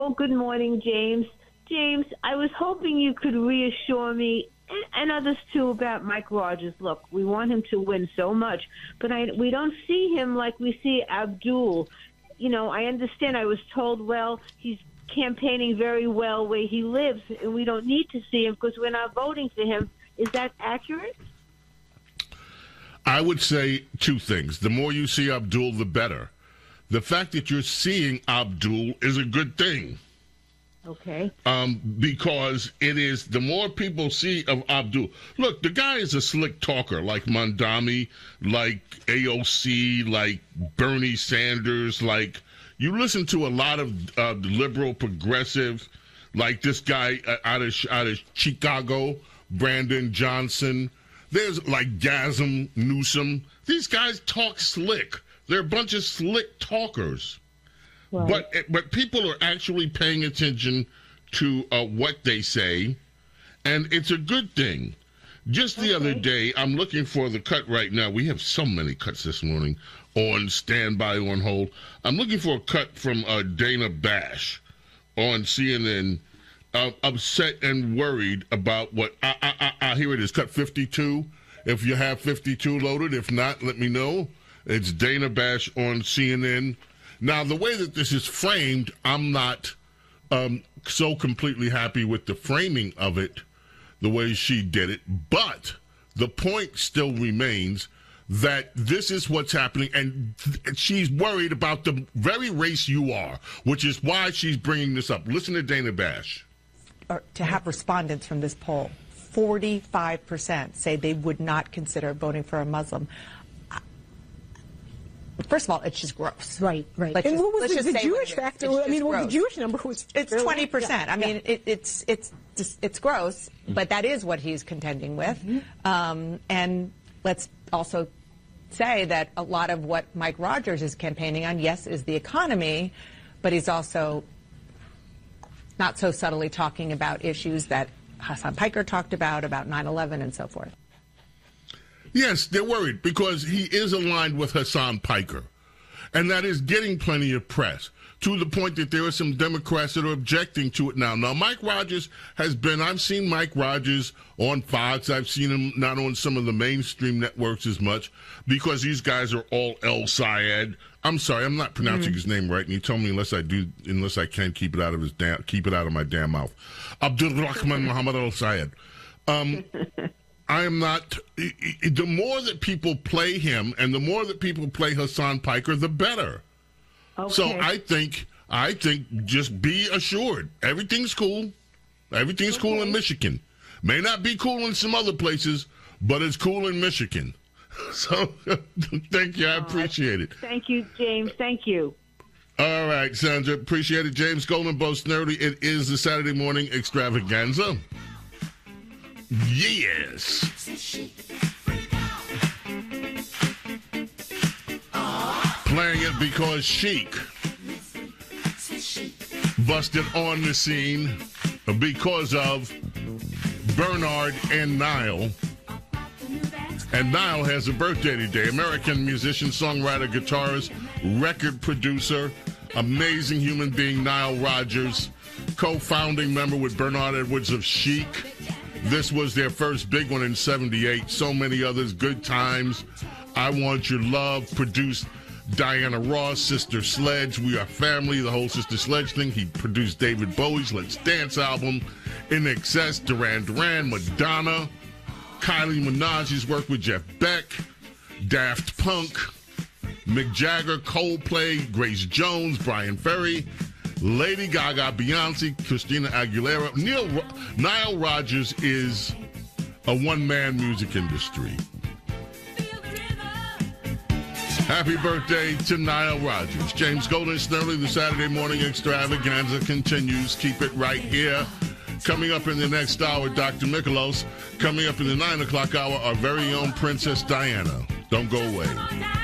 Oh, good morning, James. James, I was hoping you could reassure me and others too about Mike Rogers. Look, we want him to win so much, but we don't see him like we see Abdul. You know, I understand. I was told, well, he's campaigning very well where he lives, and we don't need to see him because we're not voting for him. Is that accurate? I would say two things. The more you see Abdul, the better. The fact that you're seeing Abdul is a good thing. Okay. Because it is, the more people see of Abdul. Look, the guy is a slick talker, like Mondami, like AOC, like Bernie Sanders, like, you listen to a lot of liberal progressive, like this guy out of Chicago, Brandon Johnson. There's like Gazem Newsom. These guys talk slick. They're a bunch of slick talkers. Right. But people are actually paying attention to what they say, and it's a good thing. Just the other day, I'm looking for the cut right now. We have so many cuts this morning on standby, on hold. I'm looking for a cut from Dana Bash on CNN, upset and worried about what, here it is, cut 52. If you have 52 loaded, if not, let me know. It's Dana Bash on CNN. Now, the way that this is framed, I'm not so completely happy with the framing of it, the way she did it. But the point still remains that this is what's happening, and she's worried about the very race you are, which is why she's bringing this up. Listen to Dana Bash. To have respondents from this poll, 45% say they would not consider voting for a Muslim. First of all, it's just gross. Right. And what was the Jewish factor? I mean, well, the Jewish number was... It's 20%. Yeah. I mean, it's gross, but that is what he's contending with. Mm-hmm. And let's also say that a lot of what Mike Rogers is campaigning on, yes, is the economy, but he's also not so subtly talking about issues that Hassan Piker talked about 9/11 and so forth. Yes, they're worried because he is aligned with Hassan Piker, and that is getting plenty of press to the point that there are some Democrats that are objecting to it now. Now, Mike Rogers has been, I've seen Mike Rogers on Fox. I've seen him not on some of the mainstream networks as much because these guys are all El Sayed. I'm sorry, I'm not pronouncing his name right, and he told me unless I can keep it out of my damn mouth. Abdul Rahman Muhammad El Sayed. I am not. The more that people play him, and the more that people play Hassan Piker, the better. Okay. So I think just be assured, everything's cool. Everything's cool in Michigan. May not be cool in some other places, but it's cool in Michigan. So thank you. I appreciate it. Thank you, James. Thank you. All right, Sandra. Appreciate it. James Golden, Bo Snerdly. It is the Saturday morning extravaganza. Yes. Playing it because Chic busted on the scene because of Bernard and Nile. And Nile has a birthday today. American musician, songwriter, guitarist, record producer, amazing human being, Nile Rodgers, co-founding member with Bernard Edwards of Chic. This was their first big one in 78. So many others, Good Times, I Want Your Love, produced Diana Ross, Sister Sledge, We Are Family, the whole Sister Sledge thing. He produced David Bowie's Let's Dance album, In Excess, Duran Duran, Madonna, Kylie Minogue, he's worked with Jeff Beck, Daft Punk, Mick Jagger, Coldplay, Grace Jones, Brian Ferry, Lady Gaga, Beyonce, Christina Aguilera. Nile Rodgers is a one-man music industry. Happy birthday to Nile Rodgers. James Golden, Snerdly, the Saturday morning extravaganza continues. Keep it right here. Coming up in the next hour, Dr. Mikolos. Coming up in the 9 o'clock hour, our very own Princess Diana. Don't go away.